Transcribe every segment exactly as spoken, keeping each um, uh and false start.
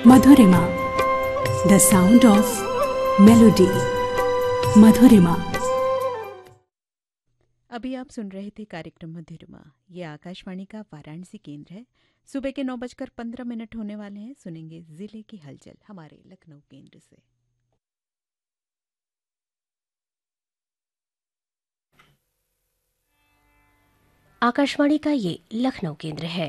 Madhurima, the sound of melody. मधुरिमा। अभी आप सुन रहे थे कार्यक्रम मधुरिमा। ये आकाशवाणी का वाराणसी केंद्र है। सुबह के नौ बजकर पंद्रह मिनट होने वाले हैं। सुनेंगे जिले की हलचल हमारे लखनऊ केंद्र से। आकाशवाणी का ये लखनऊ केंद्र है।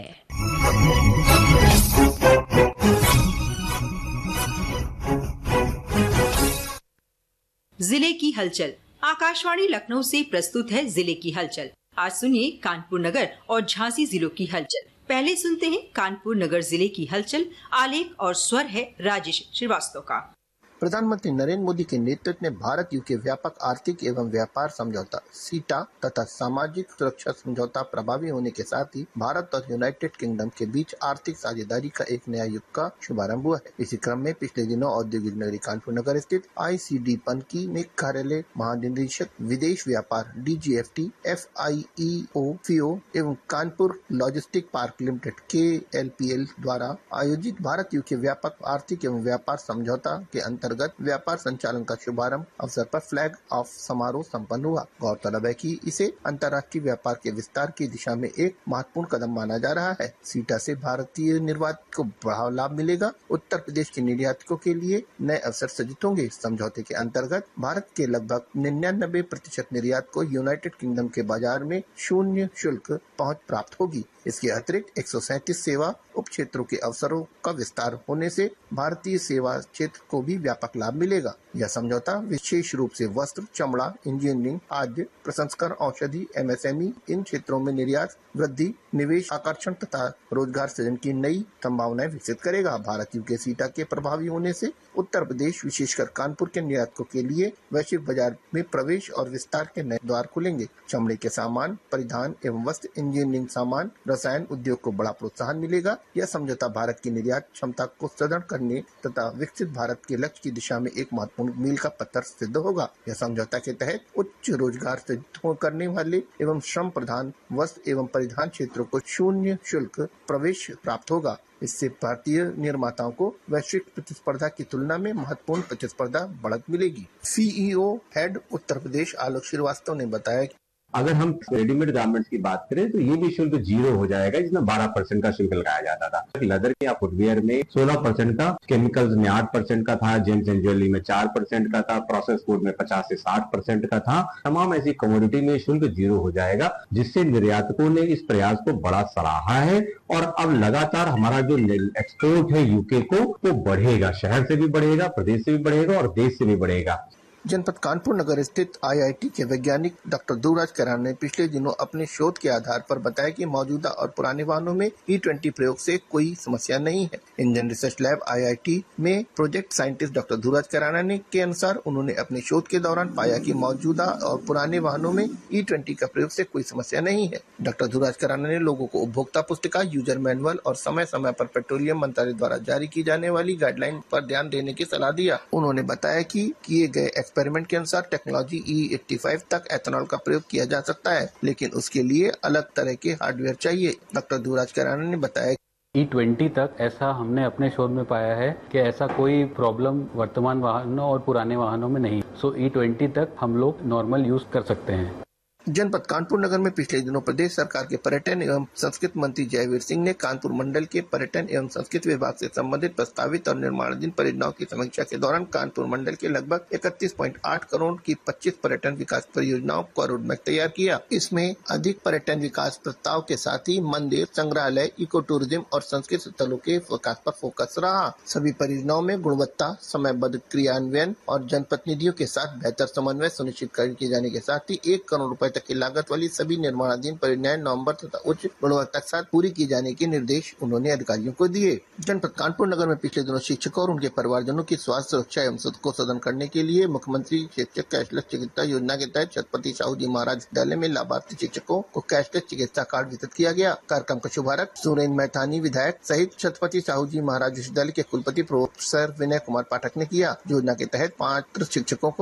जिले की हलचल आकाशवाणी लखनऊ से प्रस्तुत है। जिले की हलचल आज सुनिए कानपुर नगर और झांसी जिलों की हलचल। पहले सुनते हैं कानपुर नगर जिले की हलचल। आलेख और स्वर है राजेश श्रीवास्तव का। प्रधानमंत्री नरेंद्र मोदी के नेतृत्व में भारत यूके व्यापक आर्थिक एवं व्यापार समझौता सीटा तथा सामाजिक सुरक्षा समझौता प्रभावी होने के साथ ही भारत और यूनाइटेड किंगडम के बीच आर्थिक साझेदारी का एक नया युग का शुभारंभ हुआ है। इसी क्रम में पिछले दिनों औद्योगिक नगरी कानपुर नगर स्थित आई सी डी पनकी में कार्यालय महानिदेशक विदेश व्यापार D G F T, F I ई ओ, फियो एवं कानपुर लॉजिस्टिक पार्क लिमिटेड के एल पी एल द्वारा आयोजित भारत यूके व्यापक आर्थिक एवं व्यापार समझौता के अंतर्गत व्यापार संचालन का शुभारंभ अवसर पर फ्लैग ऑफ समारोह संपन्न हुआ। गौरतलब है कि इसे अंतर्राष्ट्रीय व्यापार के विस्तार की दिशा में एक महत्वपूर्ण कदम माना जा रहा है। सीटा से भारतीय निर्यात को बढ़ावा लाभ मिलेगा। उत्तर प्रदेश के निर्यातकों के लिए नए अवसर सृजित होंगे। समझौते के अंतर्गत भारत के लगभग निन्यानबे प्रतिशत निर्यात को यूनाइटेड किंगडम के बाजार में शून्य शुल्क पहुंच प्राप्त होगी। इसके अतिरिक्त एक सौ सैंतीस सेवा उप क्षेत्रों के अवसरों का विस्तार होने से भारतीय सेवा क्षेत्र को भी व्यापक लाभ मिलेगा। यह समझौता विशेष रूप से वस्त्र, चमड़ा, इंजीनियरिंग, खाद्य प्रसंस्करण, औषधि, एम एस एम ई इन क्षेत्रों में निर्यात वृद्धि, निवेश आकर्षण तथा रोजगार सृजन की नई संभावनाएं विकसित करेगा। भारत यूके सीटा के प्रभावी होने से उत्तर प्रदेश विशेषकर कानपुर के निर्यातकों के लिए वैश्विक बाजार में प्रवेश और विस्तार के नए द्वार खुलेंगे। चमड़े के सामान, परिधान एवं वस्त्र, इंजीनियरिंग सामान, रसायन उद्योग को बड़ा प्रोत्साहन मिलेगा। यह समझौता भारत की निर्यात क्षमता को सुदृढ़ करने तथा विकसित भारत के लक्ष्य की दिशा में एक महत्वपूर्ण मील का पत्थर सिद्ध होगा। यह समझौता के तहत उच्च रोजगार सृजित करने वाले एवं श्रम प्रधान वस्त्र एवं परिधान क्षेत्रों को शून्य शुल्क प्रवेश प्राप्त होगा। इससे भारतीय निर्माताओं को वैश्विक प्रतिस्पर्धा की तुलना में महत्वपूर्ण प्रतिस्पर्धा बढ़त मिलेगी। सी ई ओ हेड उत्तर प्रदेश आलोक श्रीवास्तव ने बताया। अगर हम रेडीमेड गारमेंट्स की बात करें तो ये भी शुल्क जीरो हो जाएगा, जिसमें बारह परसेंट का शुल्क लगाया जाता था। लेदर के या फुटवियर में सोलह परसेंट का, केमिकल्स में आठ परसेंट का था, जेम्स एंड ज्वेलरी में चार परसेंट का था, प्रोसेस फूड में पचास से साठ परसेंट का था। तमाम ऐसी कमोडिटी में शुल्क जीरो हो जाएगा, जिससे निर्यातकों ने इस प्रयास को बड़ा सराहा है। और अब लगातार हमारा जो एक्सपोर्ट है यूके को वो बढ़ेगा, शहर से भी बढ़ेगा, प्रदेश से भी बढ़ेगा और देश से भी बढ़ेगा। जनपद कानपुर नगर स्थित आई आई टी के वैज्ञानिक डॉक्टर ध्रुवराज करान ने पिछले दिनों अपने शोध के आधार पर बताया कि मौजूदा और पुराने वाहनों में ई ट्वेंटी प्रयोग से कोई समस्या नहीं है। Indian research lab I I T में प्रोजेक्ट साइंटिस्ट डॉक्टर ध्रुवराज करान ने के अनुसार उन्होंने अपने शोध के दौरान पाया कि मौजूदा और पुराने वाहनों में ई ट्वेंटी का प्रयोग से कोई समस्या नहीं है। डॉक्टर ध्रुवराज करान ने लोगों को उपभोक्ता पुस्तिका, यूजर मैनुअल और समय समय पर पेट्रोलियम मंत्रालय द्वारा जारी की जाने वाली गाइडलाइन पर ध्यान देने की सलाह दिया। उन्होंने बताया कि किए गए एक्सपेरिमेंट के अनुसार टेक्नोलॉजी ई पचासी तक एथेनॉल का प्रयोग किया जा सकता है, लेकिन उसके लिए अलग तरह के हार्डवेयर चाहिए। डॉक्टर ध्रुवराज करान ने बताया ई ट्वेंटी तक ऐसा हमने अपने शोध में पाया है कि ऐसा कोई प्रॉब्लम वर्तमान वाहनों और पुराने वाहनों में नहीं। सो ई ट्वेंटी तक हम लोग नॉर्मल यूज कर सकते हैं। जनपद कानपुर नगर में पिछले दिनों प्रदेश सरकार के पर्यटन एवं संस्कृति मंत्री जयवीर सिंह ने कानपुर मंडल के पर्यटन एवं संस्कृति विभाग से संबंधित प्रस्तावित और निर्माणाधीन परियोजनाओं की समीक्षा के दौरान कानपुर मंडल के लगभग इकतीस पॉइंट आठ करोड़ की पच्चीस पर्यटन विकास परियोजनाओं का रोडमैप तैयार किया। इसमें अधिक पर्यटन विकास प्रस्ताव के साथ ही मंदिर, संग्रहालय, इको टूरिज्म और संस्कृत स्थलों के विकास पर फोकस रहा। सभी परियोजनाओं में गुणवत्ता, समयबद्ध क्रियान्वयन और जनप्रतिनिधियों के साथ बेहतर समन्वय सुनिश्चित किए जाने के साथ ही एक करोड़ रुपए की लागत वाली सभी निर्माणाधीन परियोजनाएं नवंबर तथा उच्च गुणवत्ता के साथ पूरी की जाने के निर्देश उन्होंने अधिकारियों को दिए। जनपद कानपुर नगर में पिछले दिनों शिक्षकों और उनके परिवारजनों की स्वास्थ्य सुरक्षा एवं सुख को सदन करने के लिए मुख्यमंत्री शिक्षक कैशलेस चिकित्सा योजना के तहत छत्रपति साहू जी महाराज विद्यालय में लाभार्थी शिक्षकों को कैशलेस चिकित्सा कार्ड वितरित किया गया। कार्यक्रम का शुभारंभ सुरेंद्र मैथानी विधायक सहित छत्रपति साहू जी महाराज विश्वविद्यालय के कुलपति प्रोफेसर विनय कुमार पाठक ने किया। योजना के तहत पात्र शिक्षकों को